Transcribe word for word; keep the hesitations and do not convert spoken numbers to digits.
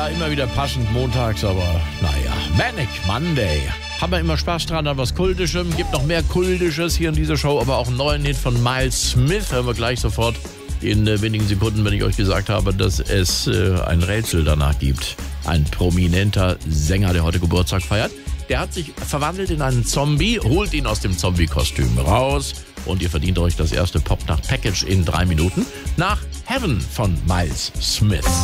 Ja, immer wieder passend montags, aber naja. Manic Monday. Haben wir immer Spaß dran an was Kultischem. Gibt noch mehr Kultisches hier in dieser Show, aber auch einen neuen Hit von Miles Smith. Hören wir gleich sofort in äh, wenigen Sekunden, wenn ich euch gesagt habe, dass es äh, ein Rätsel danach gibt. Ein prominenter Sänger, der heute Geburtstag feiert. Der hat sich verwandelt in einen Zombie, holt ihn aus dem Zombie-Kostüm raus und ihr verdient euch das erste Pop-Nacht-Package in drei Minuten nach Heaven von Miles Smith.